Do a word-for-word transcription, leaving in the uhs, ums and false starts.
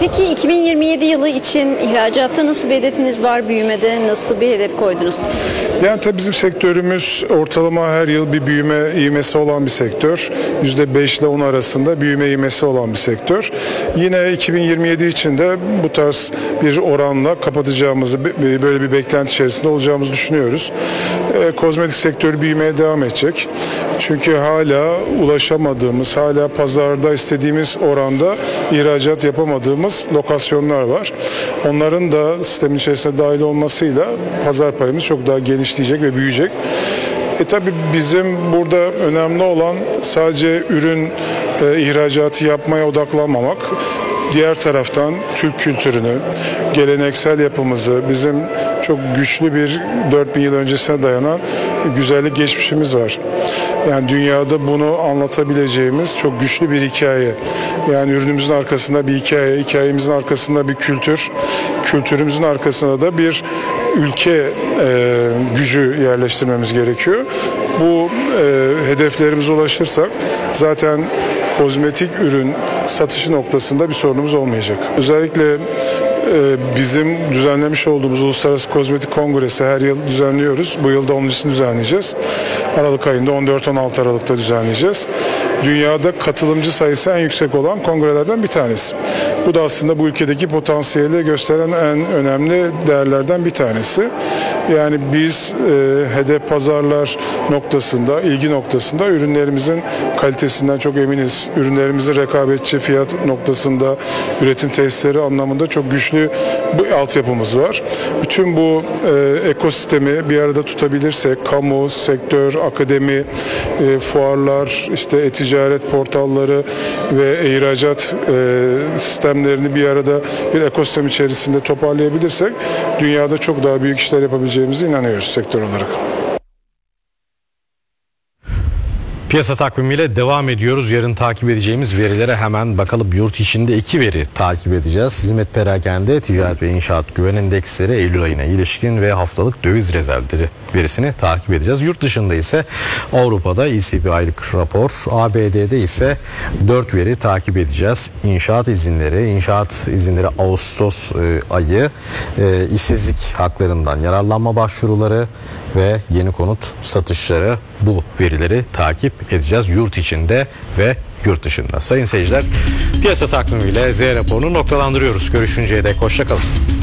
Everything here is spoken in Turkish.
Peki iki bin yirmi yedi yılı için ihracatta nasıl bir hedefiniz var? Büyümede nasıl bir hedef koydunuz? Yani tabii bizim sektörümüz ortalama her yıl bir büyüme ivmesi olan bir sektör. yüzde beş ile on arasında büyüme ivmesi olan bir sektör. Yine iki bin yirmi yedi için de bu tarz bir oranla kapatacağımızı, böyle bir beklenti içerisinde olacağımızı düşünüyoruz. E, kozmetik sektörü büyümeye devam edecek. Çünkü hala ulaşamadığımız, hala pazarda istediğimiz oranda ihracat yapamadığımız lokasyonlar var. Onların da sistemin içerisine dahil olmasıyla pazar payımız çok daha genişleyecek ve büyüyecek. E tabii bizim burada önemli olan sadece ürün e, ihracatı yapmaya odaklanmamak. Diğer taraftan Türk kültürünü, geleneksel yapımızı, bizim çok güçlü bir dört bin yıl öncesine dayanan güzellik geçmişimiz var. Yani dünyada bunu anlatabileceğimiz çok güçlü bir hikaye. Yani ürünümüzün arkasında bir hikaye, hikayemizin arkasında bir kültür, kültürümüzün arkasında da bir ülke e, gücü yerleştirmemiz gerekiyor. Bu e, hedeflerimize ulaşırsak zaten kozmetik ürün satışı noktasında bir sorunumuz olmayacak. Özellikle e, bizim düzenlemiş olduğumuz Uluslararası Kozmetik Kongresi her yıl düzenliyoruz. Bu yıl da onuncu düzenleyeceğiz. Aralık ayında on dört on altı Aralık'ta düzenleyeceğiz. Dünyada katılımcı sayısı en yüksek olan kongrelerden bir tanesi. Bu da aslında bu ülkedeki potansiyeli gösteren en önemli değerlerden bir tanesi. Yani biz e, hedef pazarlar noktasında, ilgi noktasında ürünlerimizin kalitesinden çok eminiz. Ürünlerimizin rekabetçi fiyat noktasında, üretim tesisleri anlamında çok güçlü bir altyapımız var. Bütün bu e, ekosistemi bir arada tutabilirsek, kamu, sektör, akademi, e, fuarlar, işte e-ticaret portalları ve ihracat e, sistemlerini bir arada bir ekosistem içerisinde toparlayabilirsek dünyada çok daha büyük işler yapabileceğimize inanıyoruz sektör olarak. Piyasa takvimiyle devam ediyoruz. Yarın takip edeceğimiz verilere hemen bakalım. Yurt içinde iki veri takip edeceğiz. Hizmet perakende, ticaret ve inşaat güven endeksleri Eylül ayına ilişkin ve haftalık döviz rezervleri verisini takip edeceğiz. Yurt dışında ise Avrupa'da E C B aylık rapor, A B D'de ise dört veri takip edeceğiz. İnşaat izinleri, inşaat izinleri Ağustos e, ayı, e, işsizlik haklarından yararlanma başvuruları ve yeni konut satışları, bu verileri takip edeceğiz yurt içinde ve yurt dışında. Sayın seyirciler, piyasa takvimiyle Z raporunu noktalandırıyoruz. Görüşünceye dek hoşça kalın.